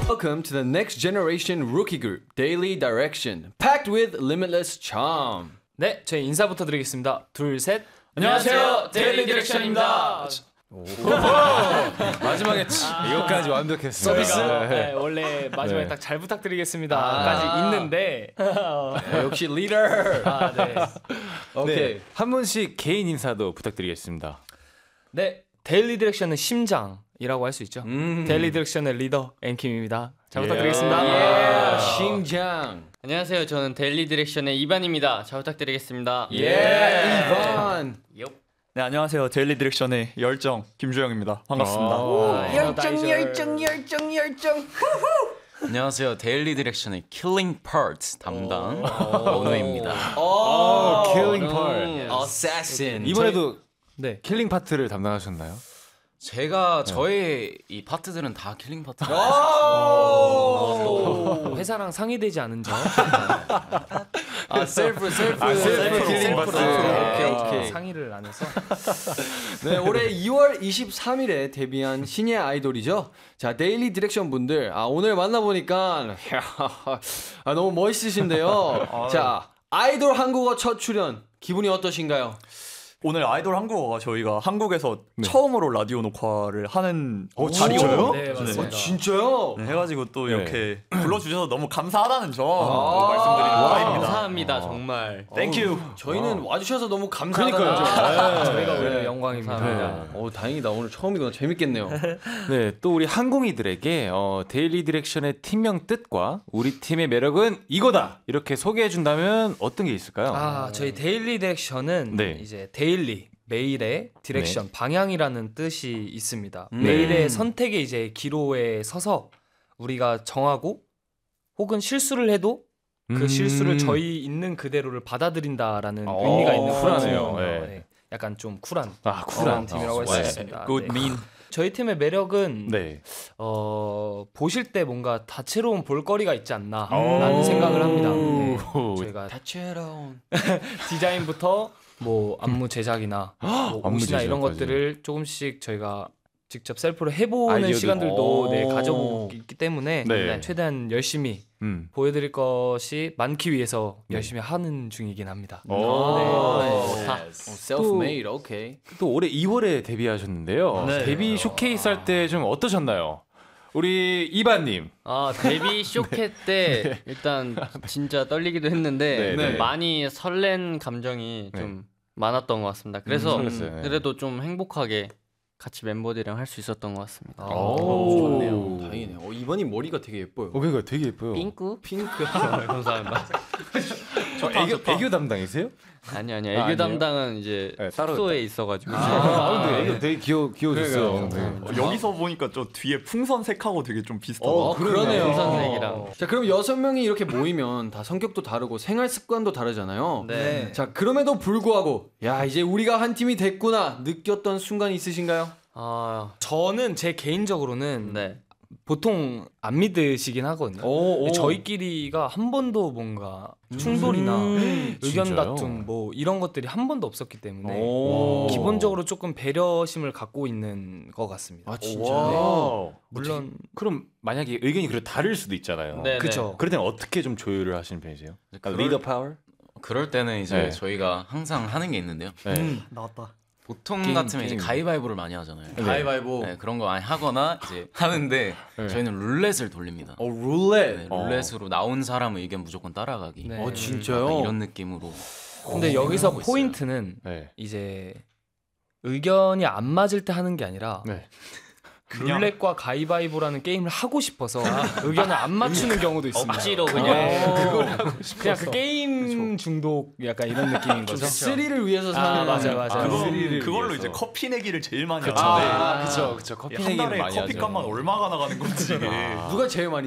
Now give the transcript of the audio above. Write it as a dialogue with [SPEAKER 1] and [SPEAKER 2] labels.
[SPEAKER 1] Welcome to the next generation rookie group, Daily Direction, packed with limitless charm.
[SPEAKER 2] 네, 저희 인사부터 드리겠습니다. 둘, 셋.
[SPEAKER 3] 안녕하세요, 데일리 디렉션입니다.
[SPEAKER 4] 마지막에 이것까지 완벽했어요.
[SPEAKER 2] 서비스? 네, 원래 마지막에 딱 잘 부탁드리겠습니다까지 있는데
[SPEAKER 1] 역시 리더.
[SPEAKER 2] 네.
[SPEAKER 1] 오케이.
[SPEAKER 4] 네, 한 분씩 개인 인사도 부탁드리겠습니다.
[SPEAKER 2] 네, 데일리 디렉션은 심장이라고 할 수 있죠. 데일리 디렉션의 리더 앤킴입니다. 잘 부탁드리겠습니다.
[SPEAKER 1] 심장.
[SPEAKER 3] 안녕하세요, 저는 데일리 디렉션의 이반입니다. 잘 부탁드리겠습니다.
[SPEAKER 1] 이반.
[SPEAKER 5] 네, 안녕하세요. 데일리 디렉션의 열정 김주영입니다. 반갑습니다.
[SPEAKER 1] 열정.
[SPEAKER 6] 안녕하세요. 데일리 디렉션의 킬링 파트 담당 원우입니다.
[SPEAKER 4] 킬링 파트.
[SPEAKER 1] Assassin.
[SPEAKER 4] 이번에도
[SPEAKER 2] 네.
[SPEAKER 4] 킬링 파트를 담당하셨나요?
[SPEAKER 6] 제가 저의 이 파트들은 다 킬링 파트.
[SPEAKER 2] 회사랑 상의되지 않은 점.
[SPEAKER 1] 셀프
[SPEAKER 4] 킬링 파트.
[SPEAKER 1] 오케이.
[SPEAKER 2] 상의를 안 해서.
[SPEAKER 1] 네, 올해 2월 23일에 데뷔한 신예 아이돌이죠. 자, 데일리 디렉션 분들, 오늘 만나보니까 너무 멋있으신데요. 자, 아이돌 한국어 첫 출연 기분이 어떠신가요?
[SPEAKER 5] 오늘 아이돌 한국어가 저희가 한국에서 처음으로 라디오 녹화를 하는
[SPEAKER 1] 진짜요?
[SPEAKER 2] 네, 맞습니다.
[SPEAKER 1] 진짜요?
[SPEAKER 5] 네, 해가지고 또 이렇게 불러주셔서 너무 감사하다는 점 말씀드리는 바입니다.
[SPEAKER 3] 감사합니다, 정말.
[SPEAKER 5] 땡큐.
[SPEAKER 1] 저희는 와주셔서 너무 감사하다는
[SPEAKER 2] 저희가 오히려 영광입니다.
[SPEAKER 1] 다행이다. 오늘 처음이구나. 재밌겠네요.
[SPEAKER 4] 네, 또 우리 항공이들에게 데일리 디렉션의 팀명 뜻과 우리 팀의 매력은 이거다 이렇게 소개해준다면 어떤 게 있을까요?
[SPEAKER 2] 저희 데일리 디렉션은
[SPEAKER 4] 네.
[SPEAKER 2] 이제 데일리 매일의 디렉션 방향이라는 뜻이 있습니다. 매일의 선택의 이제 기로에 서서 우리가 정하고 혹은 실수를 해도 그 실수를 저희 있는 그대로를 받아들인다라는 의미가 있는
[SPEAKER 4] 쿨하네요.
[SPEAKER 2] 팀이에요.
[SPEAKER 4] 네.
[SPEAKER 2] 네. 약간 좀 쿨한
[SPEAKER 4] 쿨한
[SPEAKER 2] 팀이라고 할 수 있습니다.
[SPEAKER 5] Good
[SPEAKER 2] 네.
[SPEAKER 5] mean.
[SPEAKER 2] 저희 팀의 매력은
[SPEAKER 4] 네.
[SPEAKER 2] 보실 때 뭔가 다채로운 볼거리가 있지 않나라는 생각을 합니다. 네. 저희가
[SPEAKER 6] 다채로운
[SPEAKER 2] 디자인부터 뭐 안무 제작이나 뭐
[SPEAKER 4] 안무
[SPEAKER 2] 옷이나 이런
[SPEAKER 4] 제작까지.
[SPEAKER 2] 것들을 조금씩 저희가 직접 셀프로 해보는
[SPEAKER 4] 아이디어도
[SPEAKER 2] 시간들도
[SPEAKER 1] 있고.
[SPEAKER 2] 가져보고 있기 때문에
[SPEAKER 4] 네.
[SPEAKER 2] 최대한 열심히 보여드릴 것이 많기 위해서 열심히 하는 중이긴 합니다.
[SPEAKER 1] Self-made. 오케이.
[SPEAKER 4] 또 올해 2월에 데뷔하셨는데요.
[SPEAKER 5] 네.
[SPEAKER 4] 데뷔 쇼케이스 할 때 좀 어떠셨나요? 우리 이반님.
[SPEAKER 3] 데뷔 쇼케 때 일단 진짜 떨리기도 했는데
[SPEAKER 4] 네, 네.
[SPEAKER 3] 많이 설렌 감정이 좀 많았던 것 같습니다. 그래서
[SPEAKER 4] 설렜어요. 네.
[SPEAKER 3] 그래도 좀 행복하게 같이 멤버들이랑 할 수 있었던 것 같습니다.
[SPEAKER 1] 좋네요. 다행이네요. 이번이 머리가 되게 예뻐요.
[SPEAKER 4] 그러니까 되게 예뻐요.
[SPEAKER 3] 핑크?
[SPEAKER 1] 핑크.
[SPEAKER 3] 감사합니다.
[SPEAKER 4] 저 애교 담당이세요?
[SPEAKER 3] 아니요. 애교
[SPEAKER 4] 아니에요?
[SPEAKER 3] 담당은 이제
[SPEAKER 4] 네, 따로
[SPEAKER 3] 숙소에 있어가지고.
[SPEAKER 4] 근데 애교 되게 귀여워졌어요.
[SPEAKER 5] 여기서 보니까 저 뒤에 풍선색하고 되게 좀 비슷하다.
[SPEAKER 1] 그러네요.
[SPEAKER 3] 풍선색이랑.
[SPEAKER 1] 자, 그럼 6명이 이렇게 모이면 다 성격도 다르고 생활 습관도 다르잖아요.
[SPEAKER 3] 네.
[SPEAKER 1] 자, 그럼에도 불구하고 야, 이제 우리가 한 팀이 됐구나 느꼈던 순간 있으신가요?
[SPEAKER 2] 저는 제 개인적으로는
[SPEAKER 3] 네.
[SPEAKER 2] 보통 안 믿으시긴 하거든요. 근데 저희끼리가 한 번도 뭔가 충돌이나 의견
[SPEAKER 4] 진짜요?
[SPEAKER 2] 다툼 뭐 이런 것들이 한 번도 없었기 때문에
[SPEAKER 1] 오.
[SPEAKER 2] 기본적으로 조금 배려심을 갖고 있는 것 같습니다.
[SPEAKER 1] 진짜요?
[SPEAKER 2] 물론
[SPEAKER 4] 그럼 만약에 의견이 그래 다를 수도 있잖아요.
[SPEAKER 3] 네.
[SPEAKER 2] 그쵸.
[SPEAKER 4] 그럴 때는 어떻게 좀 조율을 하시는 편이세요?
[SPEAKER 6] 그럴-
[SPEAKER 4] 리더 파워?
[SPEAKER 6] 그럴 때는 이제
[SPEAKER 4] 네.
[SPEAKER 6] 저희가 항상 하는 게 있는데요.
[SPEAKER 4] 네.
[SPEAKER 5] 나왔다.
[SPEAKER 6] 보통
[SPEAKER 4] 게임,
[SPEAKER 6] 같으면
[SPEAKER 4] 게임.
[SPEAKER 6] 이제 가위바위보를 많이 하잖아요.
[SPEAKER 1] 가위바위보.
[SPEAKER 6] 네, 그런 거 많이 하거나 이제 하는데 저희는 룰렛을 돌립니다.
[SPEAKER 1] 룰렛.
[SPEAKER 6] 네, 룰렛으로 나온 사람 의견 무조건 따라가기.
[SPEAKER 2] 네.
[SPEAKER 1] 진짜요?
[SPEAKER 6] 약간 이런 느낌으로.
[SPEAKER 2] 근데 여기서
[SPEAKER 6] 하고 있어요.
[SPEAKER 2] 포인트는
[SPEAKER 4] 네.
[SPEAKER 2] 이제 의견이 안 맞을 때 하는 게 아니라
[SPEAKER 4] 네.
[SPEAKER 2] 룰렛과 가위바위보라는 게임을 하고 싶어서 의견을 안 맞추는 경우도 있습니다.
[SPEAKER 3] 억지로 그냥.
[SPEAKER 2] 그냥 그 게임 중독 약간 이런 느낌인 거죠.
[SPEAKER 1] 스릴을 위해서 사는.
[SPEAKER 2] 맞아요.
[SPEAKER 5] 그걸로
[SPEAKER 4] 위해서.
[SPEAKER 5] 이제 커피 내기를 제일 많이
[SPEAKER 4] 그쵸.
[SPEAKER 5] 하는데
[SPEAKER 4] 그쵸. 커피
[SPEAKER 5] 한
[SPEAKER 4] 내기는
[SPEAKER 5] 달에
[SPEAKER 4] 많이
[SPEAKER 5] 커피값만
[SPEAKER 4] 하죠.
[SPEAKER 5] 얼마가 나가는 건지 이게.
[SPEAKER 1] 누가 제일 많이